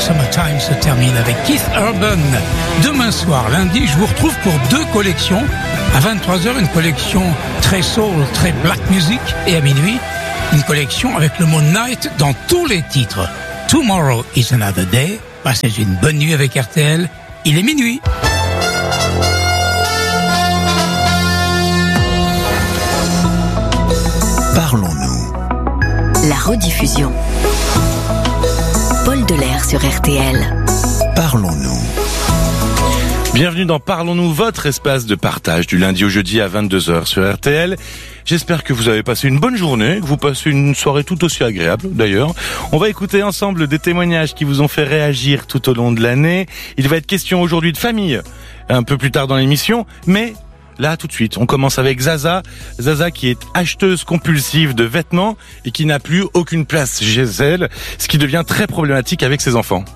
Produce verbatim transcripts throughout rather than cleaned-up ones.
Summertime se termine avec Keith Urban. Demain soir, lundi, je vous retrouve pour deux collections. À vingt-trois heures, une collection très soul, très black music. Et à minuit, une collection avec le mot night dans tous les titres. Tomorrow is another day. Passez une bonne nuit avec R T L. Il est minuit. Parlons-nous. La rediffusion. Paul Delair sur R T L. Parlons-nous. Bienvenue dans Parlons-nous, votre espace de partage du lundi au jeudi à vingt-deux heures sur R T L. J'espère que vous avez passé une bonne journée, que vous passez une soirée tout aussi agréable d'ailleurs. On va écouter ensemble des témoignages qui vous ont fait réagir tout au long de l'année. Il va être question aujourd'hui de famille, un peu plus tard dans l'émission, mais là tout de suite, on commence avec Zaza. Zaza qui est acheteuse compulsive de vêtements et qui n'a plus aucune place chez elle, ce qui devient très problématique avec ses enfants.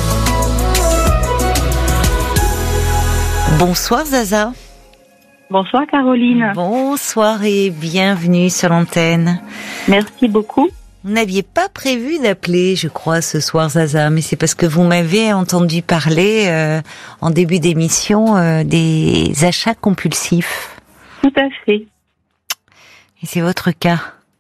Bonsoir Zaza. Bonsoir Caroline. Bonsoir et bienvenue sur l'antenne. Merci beaucoup. Vous n'aviez pas prévu d'appeler, je crois, ce soir Zaza, mais c'est parce que vous m'avez entendu parler euh, en début d'émission euh, des achats compulsifs. Tout à fait. Et c'est votre cas?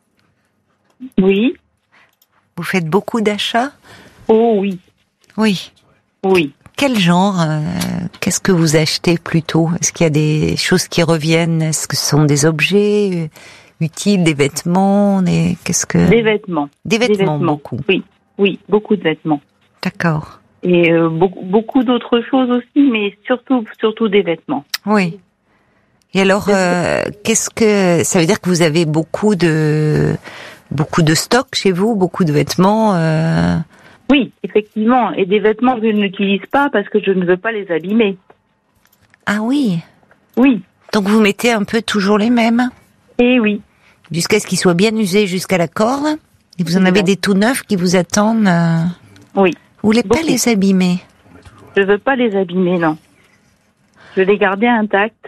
Oui. Vous faites beaucoup d'achats? Oh oui. Oui. Oui. Quel genre euh, Qu'est-ce que vous achetez plutôt? Est-ce qu'il y a des choses qui reviennent? Est-ce que ce sont des objets utiles, des vêtements, des qu'est-ce que Des vêtements. Des vêtements, des vêtements. beaucoup. Oui, oui, beaucoup de vêtements. D'accord. Et euh, beaucoup, beaucoup d'autres choses aussi, mais surtout, surtout des vêtements. Oui. Et alors, euh, qu'est-ce que ça veut dire que vous avez beaucoup de beaucoup de stock chez vous, beaucoup de vêtements? Euh... Oui, effectivement, et des vêtements que je n'utilise pas parce que je ne veux pas les abîmer. Ah oui. Oui. Donc vous mettez un peu toujours les mêmes? Eh oui. Jusqu'à ce qu'ils soient bien usés jusqu'à la corde. Et vous en Oui, avez non. des tout neufs qui vous attendent. Euh... Oui. Vous voulez pas Beaucoup. les abîmer? Je veux pas les abîmer, non. Je veux les garder intacts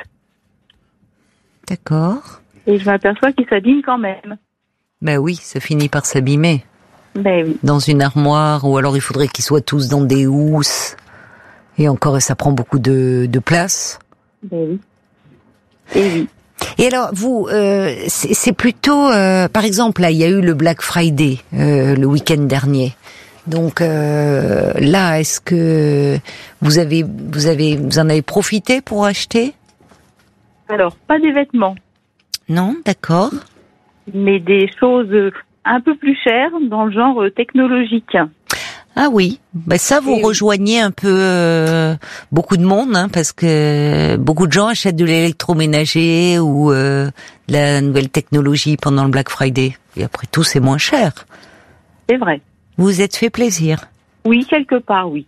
D'accord. et je m'aperçois qu'ils s'abîment quand même. Ben oui, ça finit par s'abîmer. Ben oui. Dans une armoire, ou alors il faudrait qu'ils soient tous dans des housses. Et encore, ça prend beaucoup de, de place. Ben oui. Eh oui. Et alors, vous, euh, c'est, c'est plutôt, euh, par exemple, là, il y a eu le Black Friday euh, le week-end dernier. Donc euh, là, est-ce que vous avez, vous avez, vous en avez profité pour acheter? Alors, pas des vêtements, Non, d'accord. mais des choses un peu plus chères dans le genre technologique. Ah oui, ben ça vous Et oui. rejoignez un peu euh, beaucoup de monde, hein, parce que beaucoup de gens achètent de l'électroménager ou euh, de la nouvelle technologie pendant le Black Friday. Et après tout, c'est moins cher. C'est vrai. Vous vous êtes fait plaisir. Oui, quelque part, oui.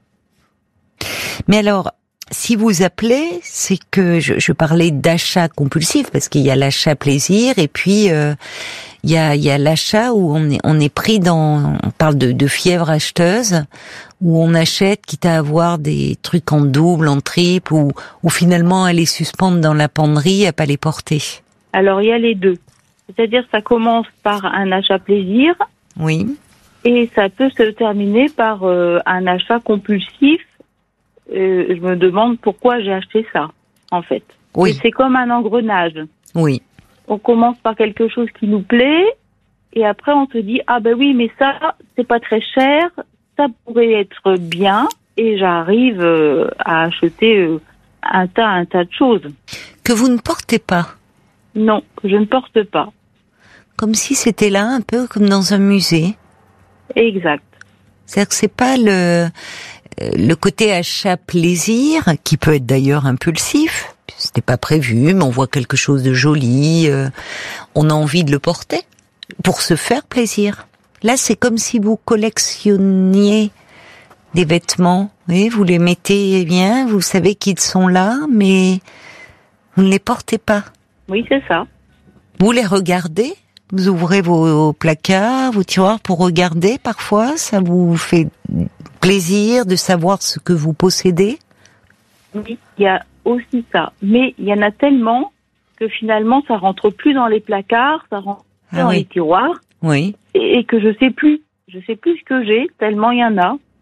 Mais alors, si vous appelez, c'est que je, je parlais d'achat compulsif, parce qu'il y a l'achat plaisir et puis euh, il y a, il y a l'achat où on est, on est pris dans, on parle de, de fièvre acheteuse, où on achète quitte à avoir des trucs en double, en triple, ou, ou finalement à les suspendre dans la penderie, à pas les porter. Alors, il y a les deux. C'est-à-dire, ça commence par un achat plaisir Oui. et ça peut se terminer par euh, un achat compulsif. Euh, je me demande pourquoi j'ai acheté ça, en fait. Oui. Et c'est comme un engrenage. Oui. On commence par quelque chose qui nous plaît et après on se dit ah ben oui mais ça c'est pas très cher, ça pourrait être bien et j'arrive euh, à acheter euh, un tas un tas de choses. Que vous ne portez pas. Non, je ne porte pas. Comme si c'était là, un peu comme dans un musée. Exact. C'est-à-dire que c'est pas le le côté achat plaisir, qui peut être d'ailleurs impulsif. C'était pas prévu, mais on voit quelque chose de joli, euh, on a envie de le porter pour se faire plaisir. Là, c'est comme si vous collectionniez des vêtements. Oui, vous les mettez bien, vous savez qu'ils sont là, mais vous ne les portez pas. Oui, c'est ça. Vous les regardez, vous ouvrez vos placards, vos tiroirs pour regarder parfois, ça vous fait plaisir de savoir ce que vous possédez? Oui, il y a aussi ça. Mais il y en a tellement que finalement, ça rentre plus dans les placards, ça rentre plus Ah dans oui. les tiroirs. Oui. Et, et que je sais plus. Je sais plus ce que j'ai, tellement il y en a.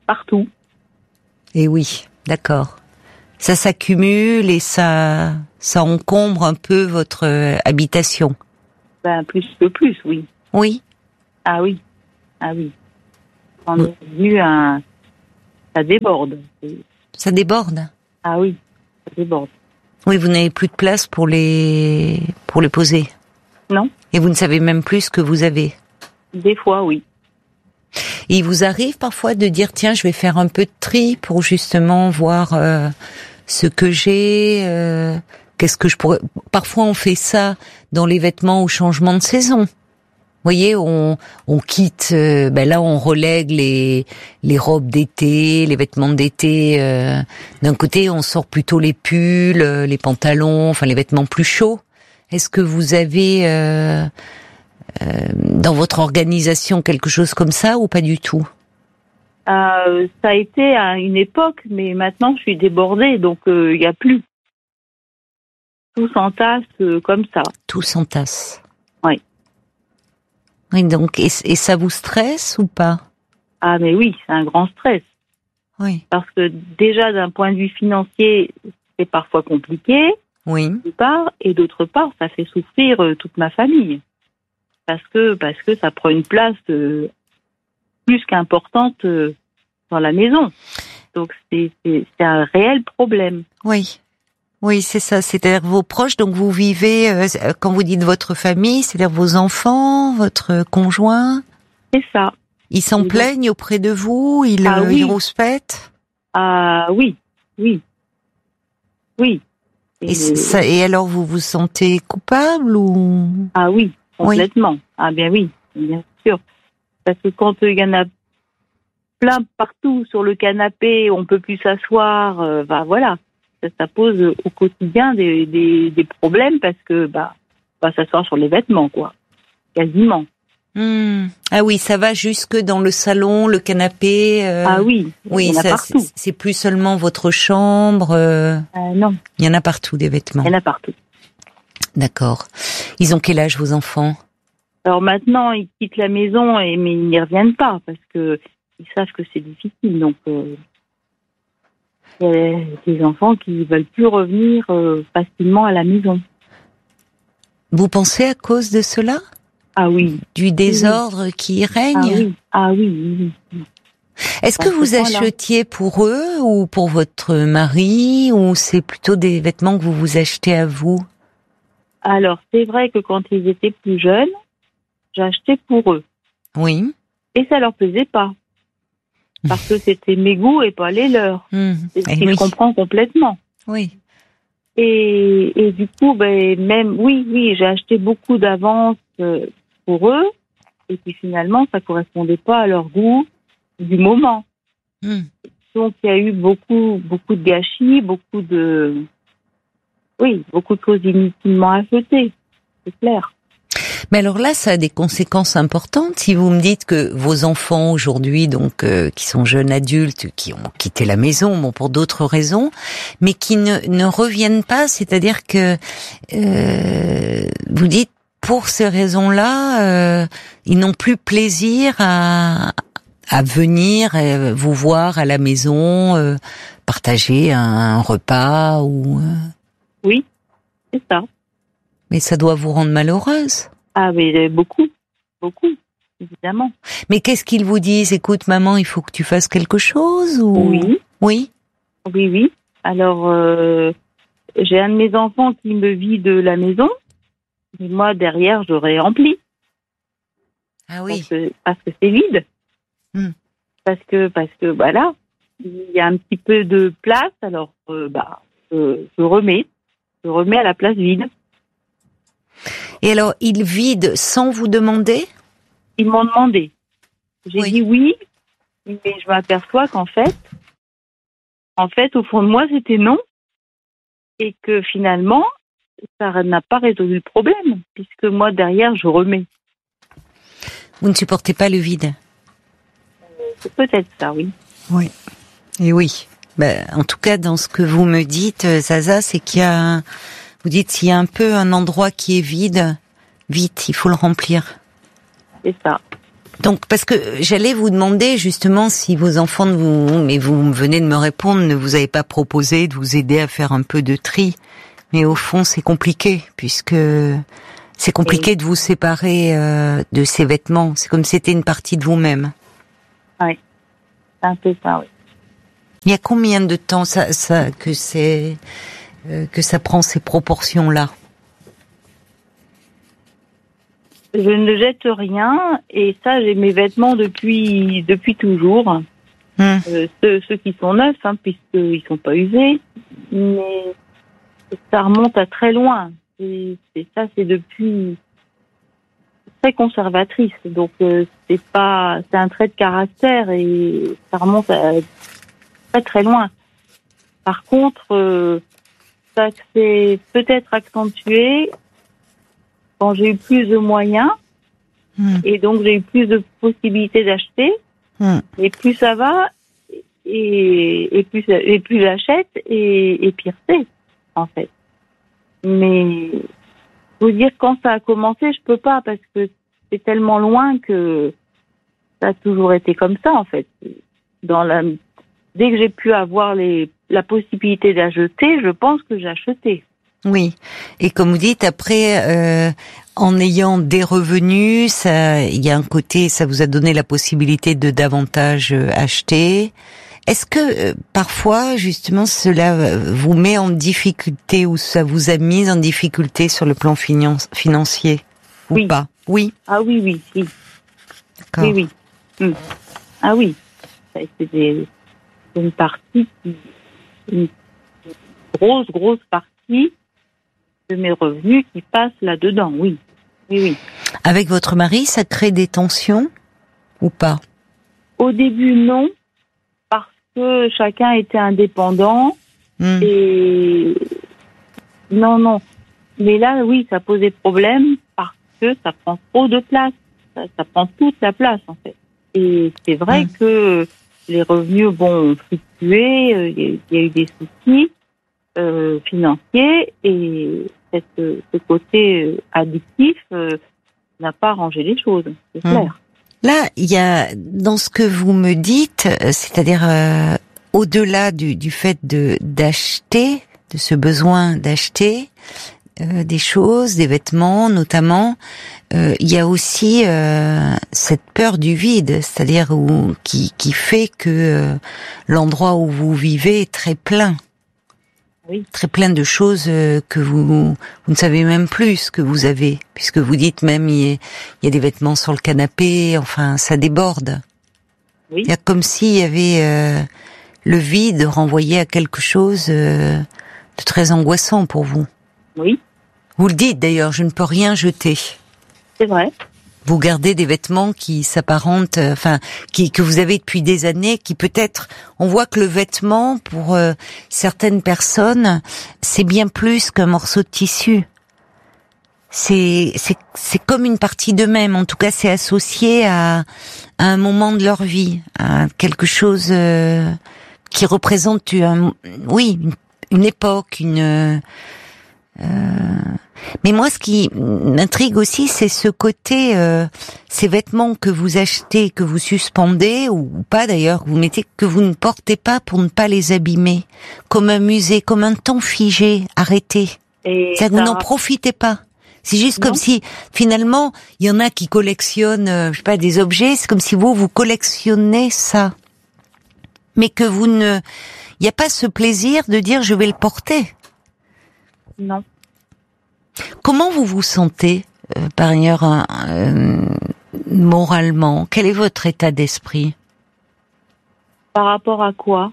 partout. Et oui, d'accord. Ça s'accumule et ça, ça encombre un peu votre euh, habitation. Ben, plus que plus, oui. Oui. Ah oui. Ah oui. On est venu un... Ça déborde. Ça déborde. Ah oui, ça déborde. Oui, vous n'avez plus de place pour les, pour les poser. Non. Et vous ne savez même plus ce que vous avez. Des fois, oui. Et il vous arrive parfois de dire, tiens, je vais faire un peu de tri pour justement voir euh, ce que j'ai, euh, qu'est-ce que je pourrais... Parfois, on fait ça dans les vêtements au changement de saison. Vous voyez, on, on quitte, euh, ben là, on relègue les, les robes d'été, les vêtements d'été. Euh, d'un côté, on sort plutôt les pulls, euh, les pantalons, enfin les vêtements plus chauds. Est-ce que vous avez euh, euh, dans votre organisation quelque chose comme ça ou pas du tout? Euh, ça a été à une époque, mais maintenant je suis débordée, donc il euh, n'y a plus. Tout s'entasse euh, comme ça. Tout s'entasse. Oui. Oui, donc, et, et ça vous stresse ou pas? Ah, mais oui, c'est un grand stress. Oui. Parce que déjà, d'un point de vue financier, c'est parfois compliqué. Oui. D'une part, et d'autre part, ça fait souffrir euh, toute ma famille. Parce que, parce que ça prend une place euh, plus qu'importante euh, dans la maison. Donc, c'est, c'est, c'est un réel problème. Oui. Oui, c'est ça. C'est-à-dire vos proches, donc vous vivez, euh, quand vous dites votre famille, c'est-à-dire vos enfants, votre conjoint. C'est ça. Ils s'en Et plaignent donc... auprès de vous, ils, ah, euh, oui. ils rouspètent. Ah oui, oui, oui. Et, et, ça, et alors vous vous sentez coupable ou? Ah oui, complètement. Oui. Ah bien oui, bien sûr. Parce que quand il euh, y en a plein partout sur le canapé, on peut plus s'asseoir, euh, bah voilà. Ça pose au quotidien des, des, des problèmes parce que bah on va s'asseoir sur les vêtements quoi, quasiment. Mmh. Ah oui, ça va jusque dans le salon, le canapé. Euh... Ah oui, oui, il y en a ça, partout. C'est, c'est plus seulement votre chambre. Euh... Euh, non, il y en a partout des vêtements. Il y en a partout. D'accord. Ils ont quel âge vos enfants? Alors maintenant, ils quittent la maison et mais ils n'y reviennent pas parce que ils savent que c'est difficile donc. Euh... Il y a des enfants qui veulent plus revenir euh, facilement à la maison. Vous pensez à cause de cela? Ah oui. Du désordre oui. qui règne? Ah oui, ah oui, oui, oui. Est-ce que vous achetiez pour eux ou pour votre mari ou c'est plutôt des vêtements que vous vous achetez à vous? Alors, c'est vrai que quand ils étaient plus jeunes, j'achetais pour eux. Oui. Et ça leur plaisait pas. Parce que c'était mes goûts et pas les leurs. Mmh. C'est ce Eh que oui. je comprends complètement. Oui. Et, et du coup, ben, même, oui, oui, j'ai acheté beaucoup d'avance euh, pour eux. Et puis finalement, ça correspondait pas à leur goût du moment. Mmh. Donc, il y a eu beaucoup, beaucoup de gâchis, beaucoup de, oui, beaucoup de choses inutilement achetées. C'est clair. Mais alors là, ça a des conséquences importantes. Si vous me dites que vos enfants aujourd'hui, donc euh, qui sont jeunes adultes, qui ont quitté la maison, bon pour d'autres raisons, mais qui ne, ne reviennent pas, c'est-à-dire que euh, vous dites pour ces raisons-là, euh, ils n'ont plus plaisir à à venir euh, vous voir à la maison, euh, partager un, un repas ou. Euh... Oui, c'est ça. Mais ça doit vous rendre malheureuse. Ah, mais beaucoup, beaucoup, évidemment. Mais qu'est-ce qu'ils vous disent? Écoute, maman, il faut que tu fasses quelque chose ou... Oui. Oui. Oui, oui. Alors, euh, j'ai un de mes enfants qui me vide la maison. Et moi, derrière, je remplis. Ah oui. Parce que, parce que c'est vide. Hmm. Parce que, parce que, voilà, il y a un petit peu de place. Alors, euh, bah, je, je remets. Je remets à la place vide. Et alors, ils vident sans vous demander? Ils m'ont demandé. J'ai Oui. dit oui, mais je m'aperçois qu'en fait, en fait, au fond de moi, c'était non. Et que finalement, ça n'a pas résolu le problème, puisque moi, derrière, je remets. Vous ne supportez pas le vide? C'est peut-être ça, oui. Oui. Et oui. Ben, en tout cas, dans ce que vous me dites, Zaza, c'est qu'il y a... Vous dites, s'il y a un peu un endroit qui est vide, vite, il faut le remplir. C'est ça. Donc, parce que j'allais vous demander justement si vos enfants, ne vous, mais vous venez de me répondre, ne vous avez pas proposé de vous aider à faire un peu de tri. Mais au fond, c'est compliqué, puisque c'est compliqué oui. de vous séparer euh, de ces vêtements. C'est comme si c'était une partie de vous-même. Oui, c'est un peu ça, oui. Il y a combien de temps ça, ça que c'est euh, que ça prend ces proportions-là? Je ne jette rien, et ça, j'ai mes vêtements depuis depuis toujours. Hum. Euh, ceux, ceux qui sont neufs, hein, puisqu'ils sont pas usés, mais ça remonte à très loin. Et, et ça, c'est depuis très conservatrice. Donc, euh, c'est pas, c'est un trait de caractère et ça remonte à très très loin. Par contre, euh, ça s'est peut-être accentué quand j'ai eu plus de moyens mmh. et donc j'ai eu plus de possibilités d'acheter. Mmh. Et plus ça va, et, et plus et plus j'achète et, et pire c'est en fait. Mais vous dire quand ça a commencé, je peux pas parce que c'est tellement loin que ça a toujours été comme ça en fait. Dans la dès que j'ai pu avoir les la possibilité d'acheter, je pense que j'ai acheté. Oui, et comme vous dites, après, euh, en ayant des revenus, ça, il y a un côté, ça vous a donné la possibilité de davantage acheter. Est-ce que euh, parfois, justement, cela vous met en difficulté ou ça vous a mis en difficulté sur le plan finan- financier ou oui. pas? Oui. Ah oui, oui, oui. D'accord. Oui, oui. Hum. Ah oui. C'est, des, c'est une partie, une grosse, grosse partie de mes revenus qui passent là-dedans, oui. Oui, oui. Avec votre mari, ça crée des tensions ou pas? Au début, non, parce que chacun était indépendant mmh. et non, non. Mais là, oui, ça posait problème parce que ça prend trop de place. Ça, ça prend toute la place, en fait. Et c'est vrai mmh. que les revenus vont fluctuer, il y a eu des soucis. Euh, financier et cette, ce côté addictif euh, n'a pas arrangé les choses, c'est mmh. clair. Là, il y a dans ce que vous me dites, c'est-à-dire euh, au-delà du, du fait de d'acheter, de ce besoin d'acheter euh, des choses, des vêtements notamment, euh, il y a aussi euh, cette peur du vide, c'est-à-dire où, qui, qui fait que euh, l'endroit où vous vivez est très plein. Oui. Très plein de choses que vous, vous ne savez même plus ce que vous avez, puisque vous dites même il y a, il y a des vêtements sur le canapé, enfin ça déborde. Oui. Il y a comme s'il y avait euh, le vide renvoyé à quelque chose euh, de très angoissant pour vous. Oui. Vous le dites d'ailleurs, je ne peux rien jeter. C'est vrai. Vous gardez des vêtements qui s'apparentent, euh, enfin, qui que vous avez depuis des années, qui peut-être, on voit que le vêtement pour euh, certaines personnes, c'est bien plus qu'un morceau de tissu. C'est c'est c'est comme une partie d'eux-mêmes. En tout cas, c'est associé à, à un moment de leur vie, à quelque chose euh, qui représente un, oui, une, une époque, une. Euh, mais moi, ce qui m'intrigue aussi, c'est ce côté, euh, ces vêtements que vous achetez, que vous suspendez, ou pas d'ailleurs, que vous mettez, que vous ne portez pas pour ne pas les abîmer, comme un musée, comme un temps figé, arrêté. Et C'est-à-dire que ça... vous n'en profitez pas. C'est juste non. Comme si, finalement, il y en a qui collectionnent, euh, je sais pas, des objets, c'est comme si vous, vous collectionnez ça. Mais que vous ne, il n'y a pas ce plaisir de dire je vais le porter. Non. Comment vous vous sentez, euh, par ailleurs, euh, moralement? Quel est votre état d'esprit? Par rapport à quoi?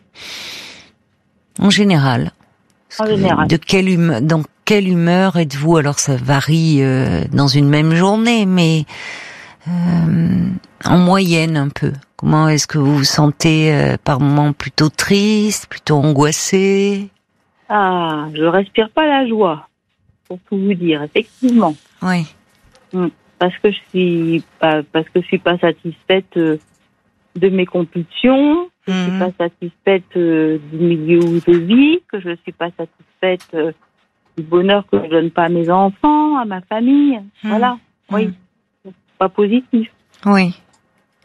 En général. En général. De quelle humeur, dans quelle humeur êtes-vous? Alors ça varie euh, dans une même journée, mais euh, en moyenne un peu. Comment est-ce que vous vous sentez euh, par moments plutôt triste, plutôt angoissé? Ah, je respire pas la joie, pour tout vous dire, effectivement. Oui. Parce que je suis pas, parce que je suis pas satisfaite de mes compulsions, que mmh. je suis pas satisfaite du milieu de vie, que je suis pas satisfaite du bonheur que je donne pas à mes enfants, à ma famille. Mmh. Voilà. Mmh. Oui. C'est pas positif. Oui.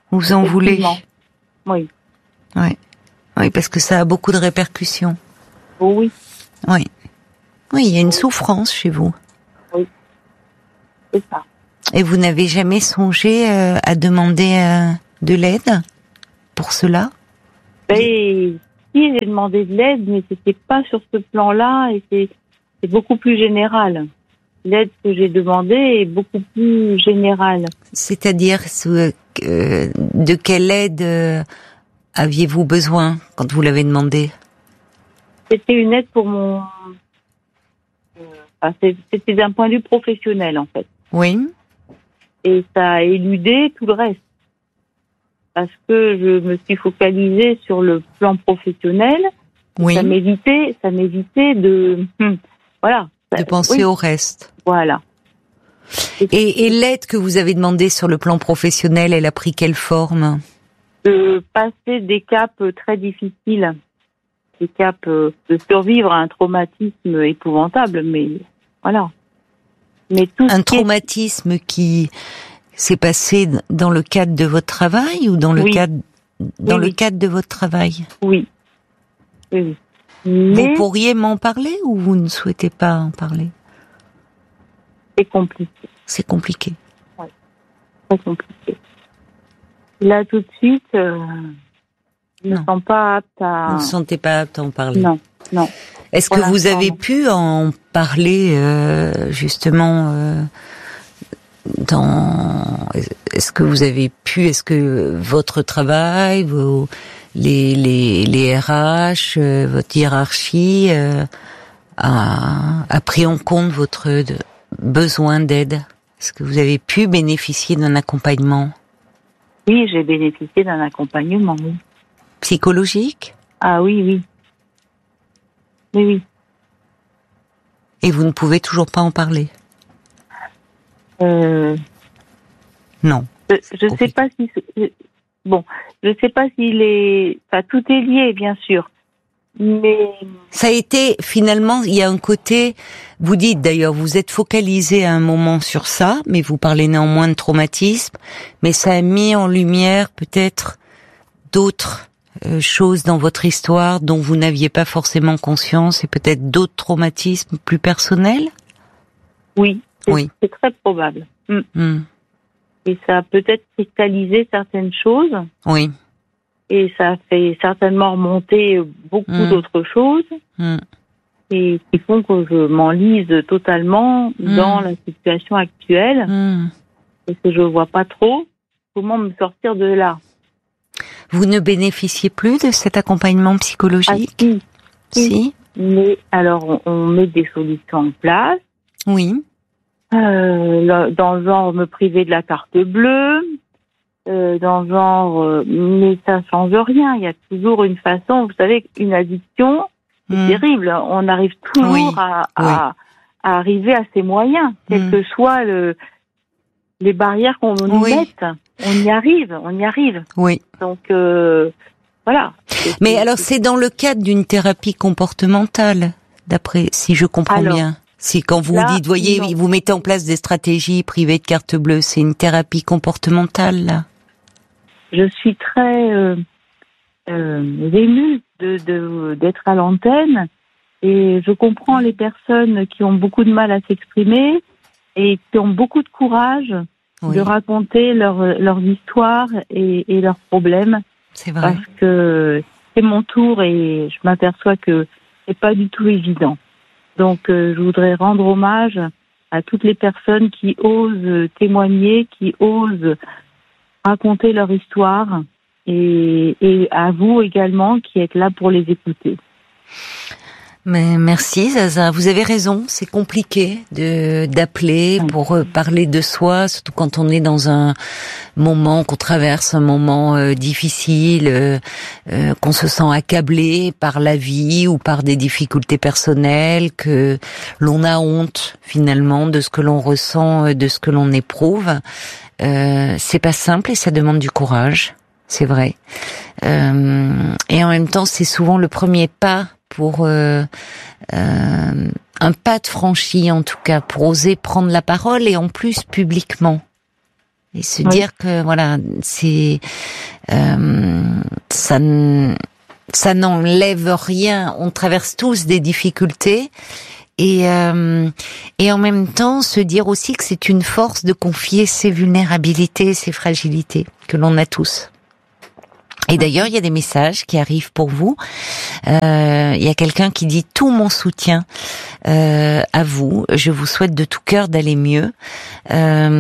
Vous en voulez? Oui. Oui. Oui, parce que ça a beaucoup de répercussions. Oh oui. Oui. Oui, il y a une souffrance chez vous. Oui. C'est ça. Et vous n'avez jamais songé euh, à demander euh, de l'aide pour cela? Ben, si, j'ai demandé de l'aide, mais c'était pas sur ce plan-là, et c'est, c'est beaucoup plus général. L'aide que j'ai demandée est beaucoup plus générale. C'est-à-dire, euh, de quelle aide euh, aviez-vous besoin quand vous l'avez demandé? C'était une aide pour mon... Enfin, c'était d'un point de vue professionnel, en fait. Oui. Et ça a éludé tout le reste. Parce que je me suis focalisée sur le plan professionnel. Oui. Ça m'évitait, ça m'évitait de... Hum, voilà. De penser oui. au reste. Voilà. Et, et l'aide que vous avez demandée sur le plan professionnel, elle a pris quelle forme? De passer des caps très difficiles, des caps de survivre à un traumatisme épouvantable, mais voilà. Mais tout un ce traumatisme qui, est... qui s'est passé dans le cadre de votre travail ou dans le oui. cadre dans oui, le oui. cadre de votre travail? Oui. Oui. oui. Vous Mais pourriez m'en parler ou vous ne souhaitez pas en parler? c'est compliqué. C'est compliqué. Oui. Très compliqué. Là, tout de suite, euh, je ne me sens pas apte à... Vous ne sentez pas apte à en parler? Non, non. Est-ce que vous avez pu en parler, euh, justement, euh, dans... Est-ce que vous avez pu... Est-ce que votre travail, vos... les, les, les R H, euh, votre hiérarchie euh, a, a pris en compte votre de, besoin d'aide? Est-ce que vous avez pu bénéficier d'un accompagnement? Oui, j'ai bénéficié d'un accompagnement, oui. Psychologique? Ah oui, oui. Oui, oui. Et vous ne pouvez toujours pas en parler? Euh... Non. Je ne sais pas si... Bon, je ne sais pas s'il est... Enfin, tout est lié, bien sûr. Mais... Ça a été, finalement, il y a un côté... Vous dites d'ailleurs, vous êtes focalisé à un moment sur ça, mais vous parlez néanmoins de traumatisme, mais ça a mis en lumière peut-être d'autres euh, choses dans votre histoire dont vous n'aviez pas forcément conscience, et peut-être d'autres traumatismes plus personnels? Oui, c'est, oui. c'est très probable. Mm. Mm. Et ça a peut-être cristallisé certaines choses. Oui. Et ça a fait certainement remonter beaucoup mm. d'autres choses. Mm. Et qui font que je m'enlise totalement mm. dans la situation actuelle. Mm. Et que je vois pas trop comment me sortir de là. Vous ne bénéficiez plus de cet accompagnement psychologique? Ah, si. Si. si. Mais alors, on, on met des solutions en place. Oui. Euh, dans le genre me priver de la carte bleue, euh, dans le genre, euh, mais ça change rien. Il y a toujours une façon. Vous savez, une addiction, c'est mmh. terrible. On arrive toujours oui. À, à, oui. à arriver à ses moyens, quelles mmh. que soient le, les barrières qu'on nous oui. mette. On y arrive, on y arrive. Oui. Donc euh, voilà. Mais c'est, alors, c'est dans le cadre d'une thérapie comportementale, d'après, si je comprends alors, bien. Si quand vous là, dites, voyez, non. vous mettez en place des stratégies privées de carte bleue, c'est une thérapie comportementale, là? Je suis très euh, euh, émue de, de, d'être à l'antenne, et je comprends les personnes qui ont beaucoup de mal à s'exprimer et qui ont beaucoup de courage oui. de raconter leur, leurs histoires et, et leurs problèmes. C'est vrai. Parce que c'est mon tour et je m'aperçois que c'est pas du tout évident. Donc, euh, je voudrais rendre hommage à toutes les personnes qui osent témoigner, qui osent raconter leur histoire, et, et à vous également qui êtes là pour les écouter. Mais merci Zaza, vous avez raison, c'est compliqué de d'appeler pour parler de soi, surtout quand on est dans un moment, qu'on traverse un moment euh, difficile, euh, euh, qu'on se sent accablé par la vie ou par des difficultés personnelles, que l'on a honte finalement de ce que l'on ressent, de ce que l'on éprouve. Euh, c'est pas simple et ça demande du courage, c'est vrai. Euh, et en même temps, c'est souvent le premier pas pour euh, euh, un pas de franchi, en tout cas, pour oser prendre la parole, et en plus publiquement. Et se Oui. dire que voilà, c'est euh, ça, n- ça n'enlève rien. On traverse tous des difficultés. Et, euh, et en même temps, se dire aussi que c'est une force de confier ses vulnérabilités, ses fragilités, que l'on a tous. Et d'ailleurs, il y a des messages qui arrivent pour vous. Euh, il y a quelqu'un qui dit « Tout mon soutien euh, à vous. Je vous souhaite de tout cœur d'aller mieux. Euh, »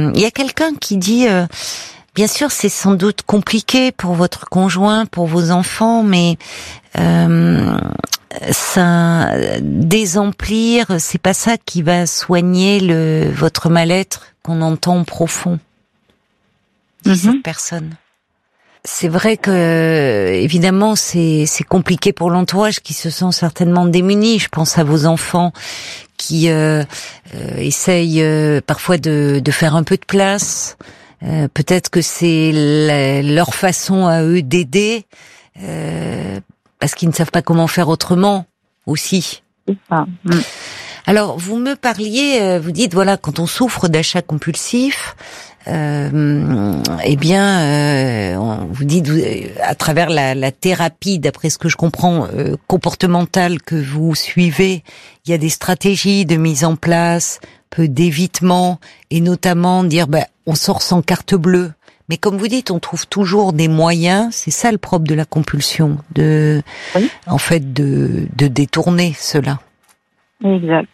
Il y a quelqu'un qui dit euh, « Bien sûr, c'est sans doute compliqué pour votre conjoint, pour vos enfants, mais... Euh, ça désemplir, c'est pas ça qui va soigner le votre mal-être qu'on entend profond. Dit Mhm. cette personne. C'est vrai que évidemment c'est c'est compliqué pour l'entourage qui se sent certainement démuni. Je pense à vos enfants qui euh, euh, essayent euh, parfois de de faire un peu de place. Euh, peut-être que c'est la, leur façon à eux d'aider. Euh, Parce qu'ils ne savent pas comment faire autrement aussi. C'est ça. Mm. Alors, vous me parliez, euh, vous dites, voilà, quand on souffre d'achat compulsif, euh, eh bien, euh, on- vous dites, vous, euh, à travers la, la thérapie, d'après ce que je comprends, euh, comportementale que vous suivez, il y a des stratégies de mise en place, peu d'évitement, et notamment dire, ben, on sort sans carte bleue. Mais comme vous dites, on trouve toujours des moyens. C'est ça le propre de la compulsion, de, Oui. en fait, de, de détourner cela. Exact.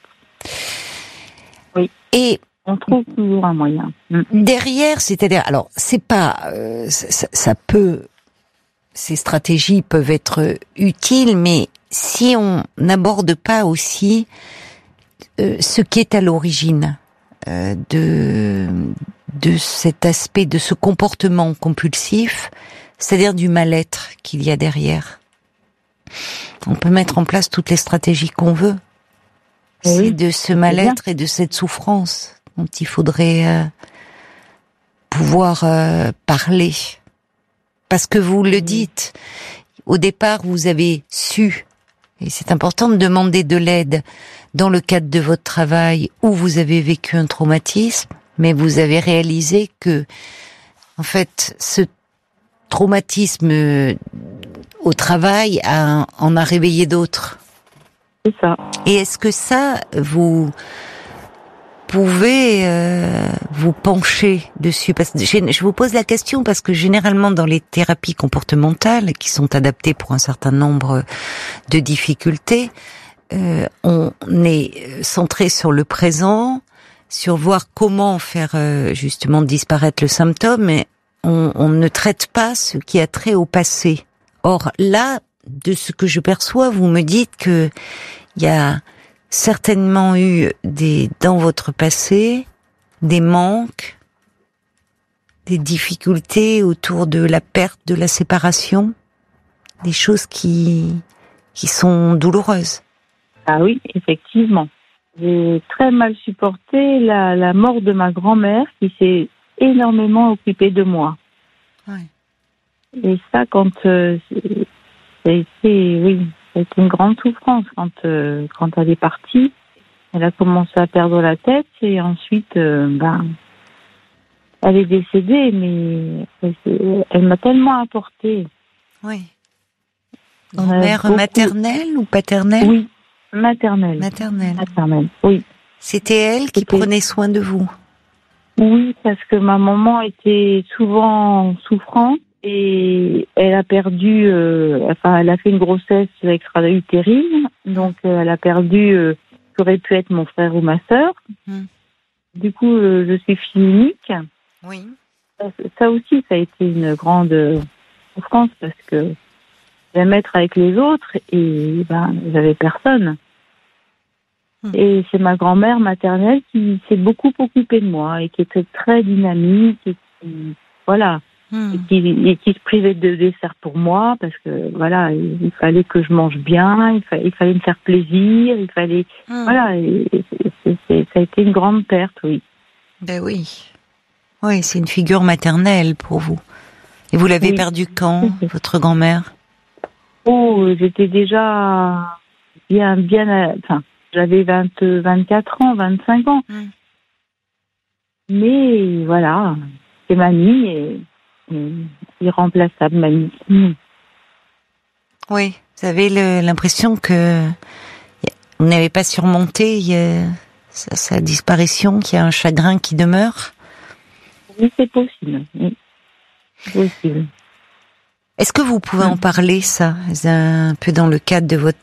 Et On trouve toujours un moyen. Mm. derrière, c'est-à-dire, alors, c'est pas, euh, ça, ça peut, ces stratégies peuvent être utiles, mais si on n'aborde pas aussi euh, ce qui est à l'origine euh, de de cet aspect, de ce comportement compulsif, c'est-à-dire du mal-être qu'il y a derrière. On peut mettre en place toutes les stratégies qu'on veut. Oui, C'est de ce mal-être et de cette souffrance dont il faudrait euh, pouvoir euh, parler. Parce que vous le dites, au départ, vous avez su, et c'est important de demander de l'aide dans le cadre de votre travail où vous avez vécu un traumatisme, mais vous avez réalisé que, en fait, ce traumatisme euh, au travail a, en a réveillé d'autres. C'est ça. Et est-ce que ça, vous pouvez euh, vous pencher dessus? Parce que je je vous pose la question parce que généralement dans les thérapies comportementales qui sont adaptées pour un certain nombre de difficultés, euh, on est centré sur le présent, sur voir comment faire euh, justement disparaître le symptôme, mais on, on ne traite pas ce qui a trait au passé. Or là, de ce que je perçois, vous me dites que il y a certainement eu des dans votre passé des manques, des difficultés autour de la perte, de la séparation, des choses qui qui sont douloureuses. Ah oui, effectivement. J'ai très mal supporté la, la mort de ma grand-mère qui s'est énormément occupée de moi. Ouais. Et ça, quand euh, c'est- ça a été, oui, ça a été une grande souffrance quand euh, quand elle est partie. Elle a commencé à perdre la tête et ensuite, euh, ben, elle est décédée, mais elle, elle m'a tellement apporté. Oui. On a Grand-mère beaucoup- maternelle ou paternelle? Oui, maternelle. Maternelle. Maternelle, oui. C'était elle qui C'était- prenait soin de vous. Oui, parce que ma maman était souvent souffrante et elle a perdu, euh, enfin, elle a fait une grossesse extra-utérine, donc euh, elle a perdu euh, ce qu'aurait pu être mon frère ou ma sœur. Mm. Du coup, euh, je suis fille unique. Oui. Ça, ça aussi, ça a été une grande euh, souffrance parce que j'aimais être avec les autres et ben, j'avais personne. Mm. Et c'est ma grand-mère maternelle qui s'est beaucoup occupée de moi et qui était très dynamique et qui, voilà, Mm. et qui, et qui se privait de dessert pour moi parce que voilà, il, il fallait que je mange bien, il, fa- il fallait me faire plaisir, il fallait, Mm. voilà, et, et c'est- c'est- ça a été une grande perte, oui. Ben oui. Oui, c'est une figure maternelle pour vous. Et vous l'avez Oui. perdue quand, votre grand-mère? Oh, j'étais déjà bien, bien, à- enfin, j'avais vingt, vingt-quatre ans, vingt-cinq ans. Mm. Mais voilà, c'est mamie et, et irremplaçable, mamie. Mmh. Oui, vous avez le, l'impression que vous n'avez pas surmonté euh, sa, sa disparition, qu'il y a un chagrin qui demeure. Oui, c'est possible. Oui. C'est possible. Est-ce que vous pouvez en parler, ça, un peu dans le cadre de votre